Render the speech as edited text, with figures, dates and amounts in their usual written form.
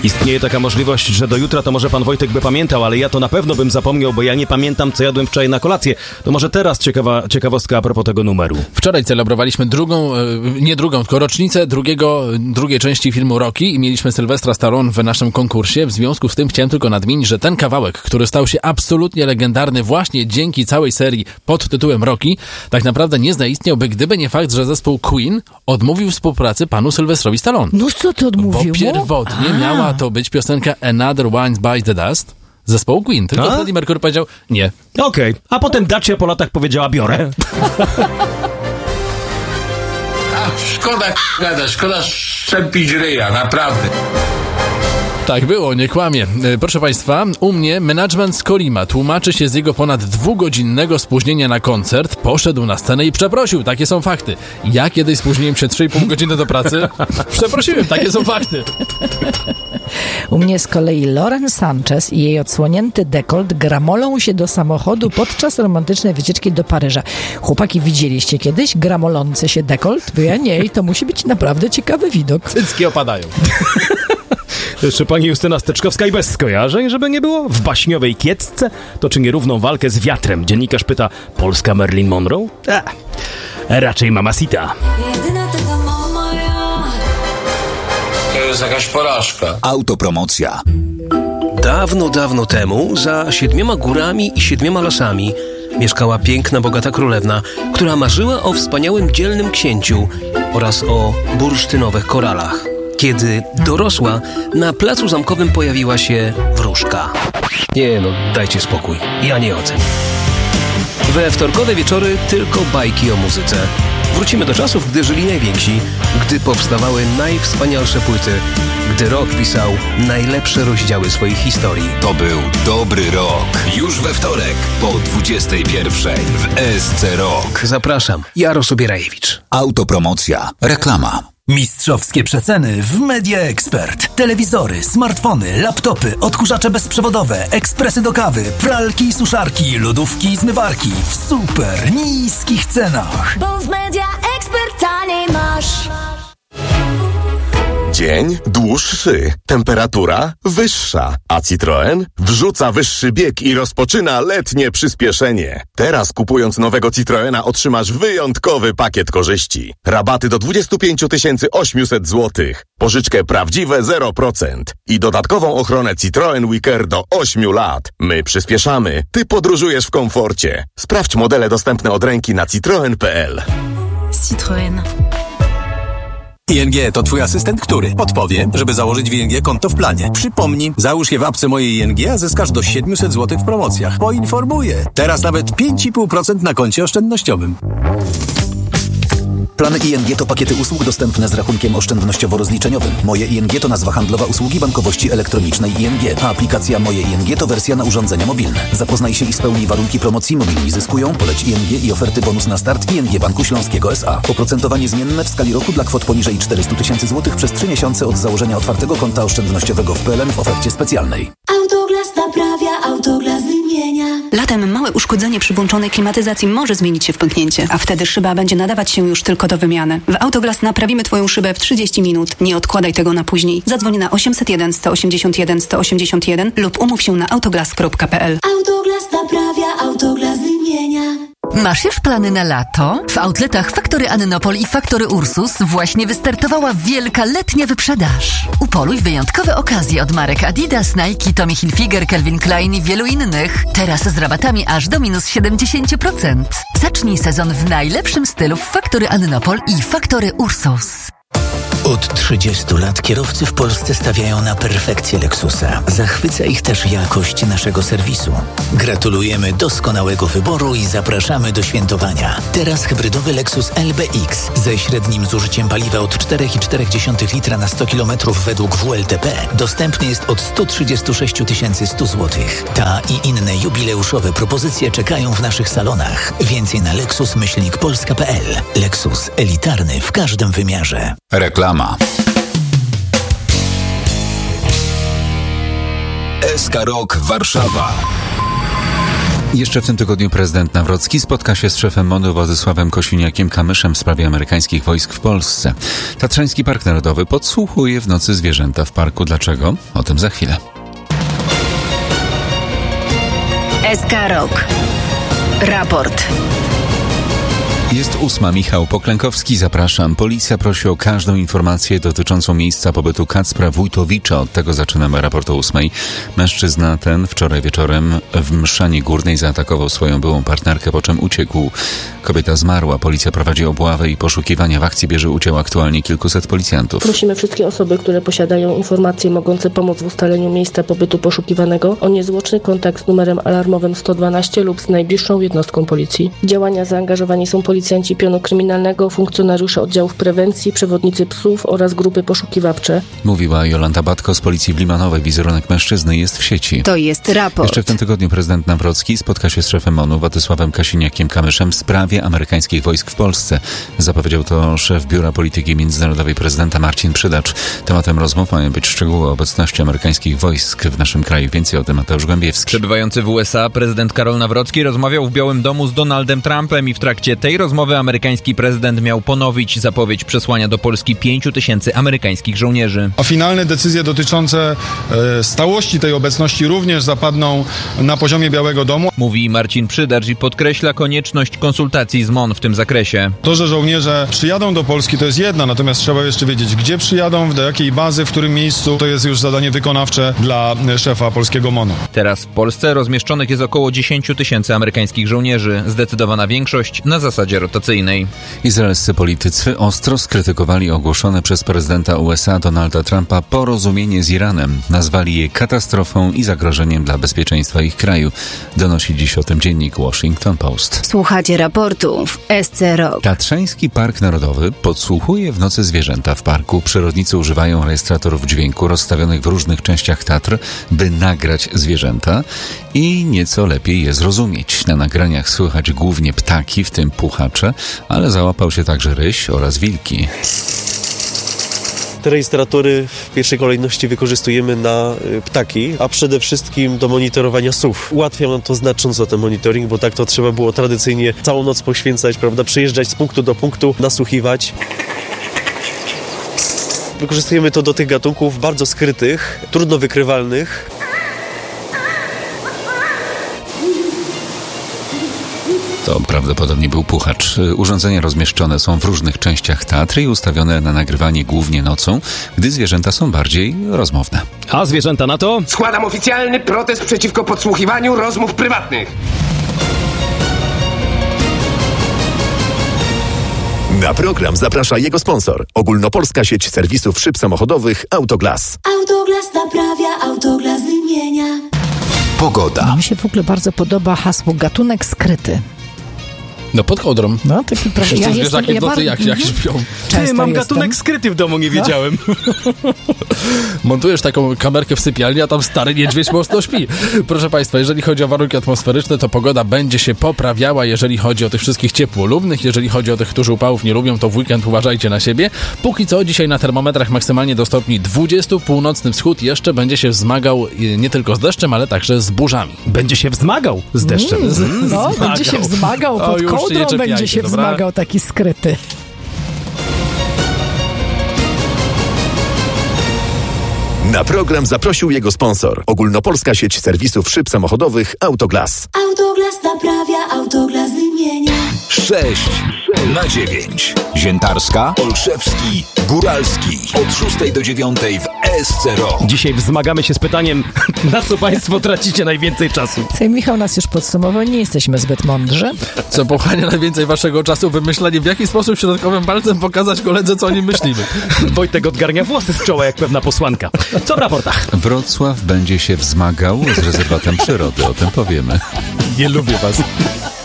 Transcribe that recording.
Istnieje taka możliwość, że do jutra to może pan Wojtek by pamiętał, ale ja to na pewno bym zapomniał, bo ja nie pamiętam, co jadłem wczoraj na kolację. To może teraz ciekawostka a propos tego numeru. Wczoraj celebrowaliśmy tylko rocznicę drugiej części filmu Rocky i mieliśmy Sylwestra Stallone w naszym konkursie. W związku z tym chciałem tylko nadmienić, że ten kawałek, który stał się absolutnie legendarny właśnie dzięki całej serii pod tytułem Rocky, tak naprawdę nie zaistniałby, gdyby nie fakt, że zespół Queen odmówił współpracy panu Sylwestrowi Stallone. No co ty odmówił? Bo pierwotnie miała to być piosenka Another One Bites the Dust zespołu Queen. Tylko Freddie Mercury powiedział nie. Okej. A potem Dacia po latach powiedziała biorę. Szkoda szczepić ryja, naprawdę. Tak było, nie kłamie. Proszę państwa, u mnie management z Kolima tłumaczy się z jego ponad 2-godzinnego spóźnienia na koncert, poszedł na scenę i przeprosił. Takie są fakty. Ja kiedyś spóźniłem się 3,5 godziny do pracy. Przeprosiłem, takie są fakty. U mnie z kolei Lauren Sanchez i jej odsłonięty dekolt gramolą się do samochodu podczas romantycznej wycieczki do Paryża. Chłopaki, widzieliście kiedyś gramolący się dekolt? Bo ja nie i to musi być naprawdę ciekawy widok. Cycki opadają. Jeszcze pani Justyna Steczkowska i bez skojarzeń, żeby nie było? W baśniowej Kiecce toczy nierówną walkę z wiatrem. Dziennikarz pyta, Polska Marilyn Monroe? Raczej Mamacita. To jest jakaś porażka. Autopromocja. Dawno, dawno temu, za 7 górami i 7 lasami, mieszkała piękna, bogata królewna, która marzyła o wspaniałym, dzielnym księciu oraz o bursztynowych koralach. Kiedy dorosła, na placu zamkowym pojawiła się wróżka. Nie no, dajcie spokój, ja nie ocenię. We wtorkowe wieczory tylko bajki o muzyce. Wrócimy do czasów, gdy żyli najwięksi, gdy powstawały najwspanialsze płyty, gdy rock pisał najlepsze rozdziały swoich historii. To był dobry rok. Już we wtorek po 21:00 w SC Rock. Zapraszam, Jaros Obierajewicz. Autopromocja. Reklama. Mistrzowskie przeceny w Media Expert. Telewizory, smartfony, laptopy, odkurzacze bezprzewodowe, ekspresy do kawy, pralki i suszarki, lodówki i zmywarki w super niskich cenach. Bo w Media Expert taniej masz. Dzień dłuższy, temperatura wyższa, a Citroen wrzuca wyższy bieg i rozpoczyna letnie przyspieszenie. Teraz kupując nowego Citroena otrzymasz wyjątkowy pakiet korzyści. Rabaty do 25 800 zł, pożyczkę prawdziwe 0% i dodatkową ochronę Citroen WeCare do 8 lat. My przyspieszamy, ty podróżujesz w komforcie. Sprawdź modele dostępne od ręki na citroen.pl. Citroen. ING to twój asystent, który podpowie, żeby założyć w ING konto w planie. Przypomnij, załóż je w apce mojej ING, a zyskasz do 700 zł w promocjach. Poinformuję. Teraz nawet 5,5% na koncie oszczędnościowym. Plany ING to pakiety usług dostępne z rachunkiem oszczędnościowo-rozliczeniowym. Moje ING to nazwa handlowa usługi bankowości elektronicznej ING, a aplikacja Moje ING to wersja na urządzenia mobilne. Zapoznaj się i spełnij warunki promocji. Mobilni zyskują, poleć ING i oferty bonus na start ING Banku Śląskiego S.A. Oprocentowanie zmienne w skali roku dla kwot poniżej 400 000 zł przez 3 miesiące od założenia otwartego konta oszczędnościowego w PLN w ofercie specjalnej. Autoglas naprawia, Autoglas wymienia. Latem małe uszkodzenie przy włączonej klimatyzacji może zmienić się w pęknięcie, a wtedy szyba będzie nadawać się już tylko do wymiany. W Autoglas naprawimy Twoją szybę w 30 minut. Nie odkładaj tego na później. Zadzwoń na 801 181 181 lub umów się na autoglas.pl. Autoglas naprawia, Autoglas wymienia. Masz już plany na lato? W outletach Faktory Annopol i Faktory Ursus właśnie wystartowała wielka letnia wyprzedaż. Upoluj wyjątkowe okazje od marek Adidas, Nike, Tommy Hilfiger, Calvin Klein i wielu innych. Teraz z rabatami aż do minus 70%. Zacznij sezon w najlepszym stylu w Faktory Annopol i Faktory Ursus. Od 30 lat kierowcy w Polsce stawiają na perfekcję Lexusa. Zachwyca ich też jakość naszego serwisu. Gratulujemy doskonałego wyboru i zapraszamy do świętowania. Teraz hybrydowy Lexus LBX ze średnim zużyciem paliwa od 4,4 litra na 100 km według WLTP dostępny jest od 136 100 zł. Ta i inne jubileuszowe propozycje czekają w naszych salonach. Więcej na lexus-polska.pl. Lexus elitarny w każdym wymiarze. Reklama. SK Rock Warszawa. Jeszcze w tym tygodniu prezydent Nawrocki spotka się z szefem MON-u Władysławem Kosiniakiem-Kamyszem w sprawie amerykańskich wojsk w Polsce. Tatrzański Park Narodowy podsłuchuje w nocy zwierzęta w parku. Dlaczego? O tym za chwilę. SK Rok. Raport. Jest 8. Michał Poklękowski, zapraszam. Policja prosi o każdą informację dotyczącą miejsca pobytu Kacpra Wójtowicza. Od tego zaczynamy raport o 8. Mężczyzna ten wczoraj wieczorem w Mszanie Górnej zaatakował swoją byłą partnerkę, po czym uciekł. Kobieta zmarła. Policja prowadzi obławę i poszukiwania. W akcji bierze udział aktualnie kilkuset policjantów. Prosimy wszystkie osoby, które posiadają informacje mogące pomóc w ustaleniu miejsca pobytu poszukiwanego, o niezwłoczny kontakt z numerem alarmowym 112 lub z najbliższą jednostką policji. W działania zaangażowani są policjanci pionu kryminalnego, funkcjonariusze oddziałów prewencji, przewodnicy psów oraz grupy poszukiwawcze. Mówiła Jolanta Batko z Policji w Limanowej. Wizerunek mężczyzny jest w sieci. To jest raport. Jeszcze w tym tygodniu prezydent Nawrocki spotka się z szefem MON-u Władysławem Kosiniakiem-Kamyszem w sprawie amerykańskich wojsk w Polsce. Zapowiedział to szef Biura Polityki Międzynarodowej prezydenta Marcin Przydacz. Tematem rozmów mają być szczegóły obecności amerykańskich wojsk w naszym kraju. Więcej o tym Mateusz Głębiewski. Przebywający w USA prezydent Karol Nawrocki rozmawiał w Białym Domu z Donaldem Trumpem i w trakcie tej rozmowy amerykański prezydent miał ponowić zapowiedź przesłania do Polski 5 000 amerykańskich żołnierzy. A finalne decyzje dotyczące stałości tej obecności również zapadną na poziomie Białego Domu. Mówi Marcin Przydacz i podkreśla konieczność konsultacji z MON w tym zakresie. To, że żołnierze przyjadą do Polski, to jest jedna, natomiast trzeba jeszcze wiedzieć, gdzie przyjadą, do jakiej bazy, w którym miejscu. To jest już zadanie wykonawcze dla szefa polskiego MON-u. Teraz w Polsce rozmieszczonych jest około 10 000 amerykańskich żołnierzy. Zdecydowana większość na zasadzie rotacyjnej. Izraelscy politycy ostro skrytykowali ogłoszone przez prezydenta USA Donalda Trumpa porozumienie z Iranem. Nazwali je katastrofą i zagrożeniem dla bezpieczeństwa ich kraju. Donosi dziś o tym dziennik Washington Post. Słuchacie raportu w SC Rok. Tatrzański Park Narodowy podsłuchuje w nocy zwierzęta w parku. Przyrodnicy używają rejestratorów dźwięku rozstawionych w różnych częściach Tatr, by nagrać zwierzęta i nieco lepiej je zrozumieć. Na nagraniach słychać głównie ptaki, w tym puchacze, ale załapał się także ryś oraz wilki. Te rejestratory w pierwszej kolejności wykorzystujemy na ptaki, a przede wszystkim do monitorowania sów. Ułatwia nam to znacząco ten monitoring, bo tak to trzeba było tradycyjnie całą noc poświęcać, prawda, przyjeżdżać z punktu do punktu, nasłuchiwać. Wykorzystujemy to do tych gatunków bardzo skrytych, trudno wykrywalnych. To prawdopodobnie był puchacz. Urządzenia rozmieszczone są w różnych częściach Tatr i ustawione na nagrywanie głównie nocą, gdy zwierzęta są bardziej rozmowne. A zwierzęta na to? Składam oficjalny protest przeciwko podsłuchiwaniu rozmów prywatnych. Na program zaprasza jego sponsor. Ogólnopolska sieć serwisów szyb samochodowych Autoglas. Autoglas naprawia, Autoglas wymienia. Pogoda. Mi się w ogóle bardzo podoba hasło gatunek skryty. No pod kołdrą. No taki proszę. Ja zwierzaki w nocy jak śpią. Ty, mam gatunek skryty w domu, nie wiedziałem. Montujesz taką kamerkę w sypialni, a tam stary niedźwiedź mocno śpi. Proszę Państwa, jeżeli chodzi o warunki atmosferyczne, to pogoda będzie się poprawiała, jeżeli chodzi o tych wszystkich ciepłolubnych, jeżeli chodzi o tych, którzy upałów nie lubią, to w weekend uważajcie na siebie. Póki co dzisiaj na termometrach maksymalnie do stopni 20, północny wschód jeszcze będzie się wzmagał nie tylko z deszczem, ale także z burzami. Będzie się wzmagał z deszczem. No, będzie się wzmagał pod kołdrą, będzie się wzmagał taki skryty. Na program zaprosił jego sponsor. Ogólnopolska sieć serwisów szyb samochodowych Autoglas. Autoglas naprawia, Autoglas wymienia. 6 na 9. Ziętarska, Olszewski, Góralski. Od 6 do 9 w ESC Rok. Dzisiaj wzmagamy się z pytaniem, na co Państwo tracicie najwięcej czasu. Michał nas już podsumował, nie jesteśmy zbyt mądrzy. Co pochłania najwięcej waszego czasu? Wymyślanie, w jaki sposób środkowym palcem pokazać koledze, co o nim myślimy. Wojtek odgarnia włosy z czoła jak pewna posłanka. Co w raportach? Wrocław będzie się wzmagał z rezerwatem przyrody, o tym powiemy. Nie lubię was.